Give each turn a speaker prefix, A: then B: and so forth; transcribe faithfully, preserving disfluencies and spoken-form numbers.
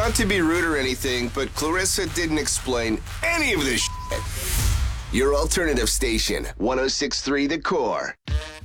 A: Not to be rude or anything, but Clarissa didn't explain any of this shit. Your alternative station, one oh six point three The Core.